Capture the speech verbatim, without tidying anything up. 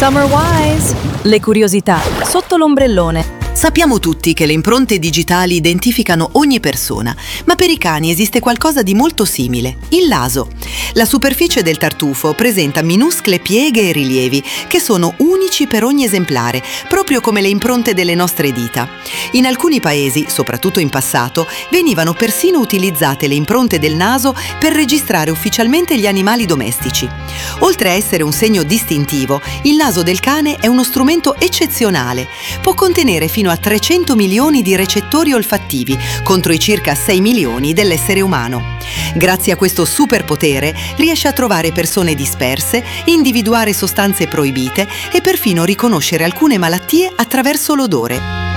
Summer Wise! Le curiosità sotto l'ombrellone. Sappiamo tutti che le impronte digitali identificano ogni persona, ma per i cani esiste qualcosa di molto simile, il naso. La superficie del tartufo presenta minuscole pieghe e rilievi che sono unici per ogni esemplare, proprio come le impronte delle nostre dita. In alcuni paesi, soprattutto in passato, venivano persino utilizzate le impronte del naso per registrare ufficialmente gli animali domestici. Oltre a essere un segno distintivo, il naso del cane è uno strumento eccezionale. Può contenere fino a trecento milioni di recettori olfattivi contro i circa sei milioni dell'essere umano. Grazie a questo superpotere riesce a trovare persone disperse, individuare sostanze proibite e perfino riconoscere alcune malattie attraverso l'odore.